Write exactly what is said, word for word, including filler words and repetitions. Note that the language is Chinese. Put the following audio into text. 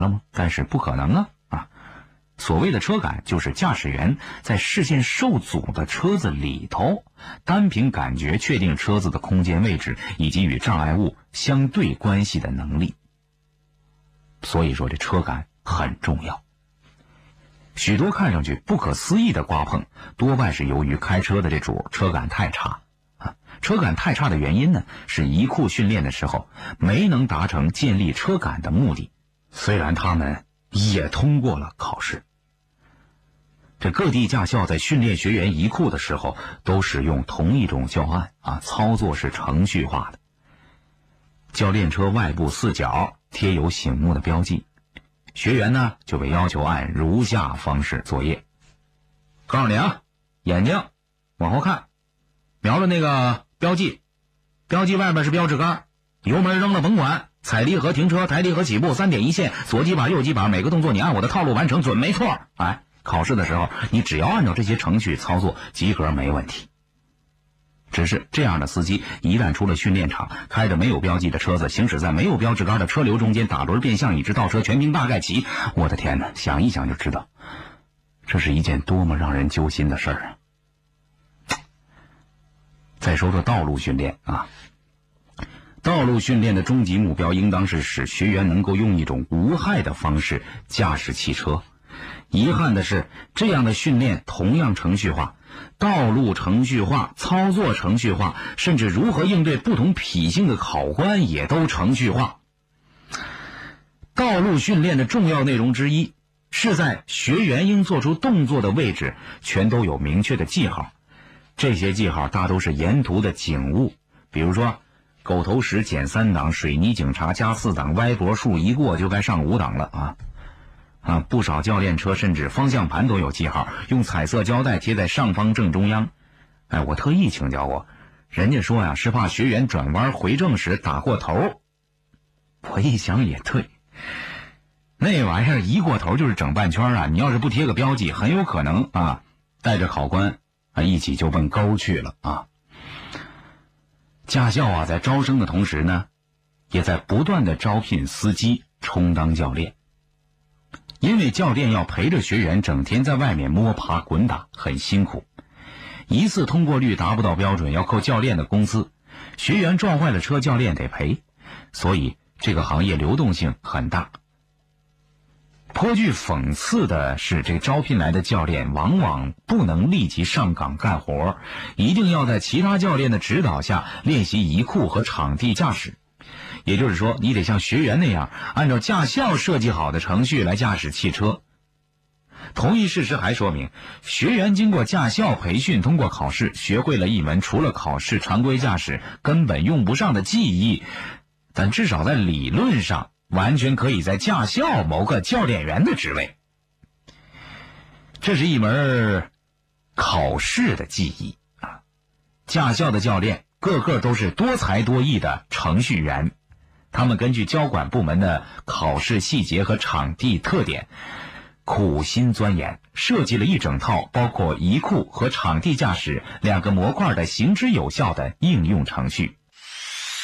了吗？但是不可能啊啊！所谓的车感，就是驾驶员在视线受阻的车子里头，单凭感觉确定车子的空间位置以及与障碍物相对关系的能力。所以说这车感很重要。许多看上去不可思议的刮碰，多半是由于开车的这主车感太差啊。车感太差的原因呢，是移库训练的时候没能达成建立车感的目的，虽然他们也通过了考试。这各地驾校在训练学员移库的时候，都使用同一种教案啊，操作是程序化的。教练车外部四角贴有醒目的标记，学员呢就被要求按如下方式作业。告诉你啊，眼睛往后看，瞄着那个标记，标记外面是标志杆，油门扔了甭管，踩离合停车，抬离合起步，三点一线，左击把右击把，每个动作你按我的套路完成，准没错。哎，考试的时候你只要按照这些程序操作，及格没问题。只是这样的司机一旦出了训练场，开着没有标记的车子行驶在没有标志杆的车流中间，打轮变向，以至倒车，全凭大概齐，我的天哪，想一想就知道这是一件多么让人揪心的事儿啊。再说说道路训练啊，道路训练的终极目标应当是使学员能够用一种无害的方式驾驶汽车。遗憾的是，这样的训练同样程序化，道路程序化，操作程序化，甚至如何应对不同脾性的考官也都程序化。道路训练的重要内容之一，是在学员应做出动作的位置全都有明确的记号，这些记号大都是沿途的景物，比如说狗头石减三档，水泥警察加四档，歪脖树一过就该上五档了啊！啊，不少教练车甚至方向盘都有记号，用彩色胶带贴在上方正中央。哎，我特意请教过，人家说呀，是怕学员转弯回正时打过头。我一想也对，那玩意儿一过头就是整半圈啊！你要是不贴个标记，很有可能啊，带着考官啊一起就奔沟去了啊。驾校啊，在招生的同时呢，也在不断的招聘司机充当教练。因为教练要陪着学员整天在外面摸爬滚打，很辛苦，一次通过率达不到标准要扣教练的工资，学员撞坏了车教练得赔，所以这个行业流动性很大。颇具讽刺的是，这招聘来的教练往往不能立即上岗干活，一定要在其他教练的指导下练习移库和场地驾驶。也就是说，你得像学员那样按照驾校设计好的程序来驾驶汽车。同一事实还说明，学员经过驾校培训，通过考试学会了一门除了考试常规驾驶根本用不上的技艺，但至少在理论上完全可以在驾校谋个教练员的职位。这是一门考试的技艺啊！驾校的教练个个都是多才多艺的程序员，他们根据交管部门的考试细节和场地特点，苦心钻研，设计了一整套包括移库和场地驾驶两个模块的行之有效的应用程序。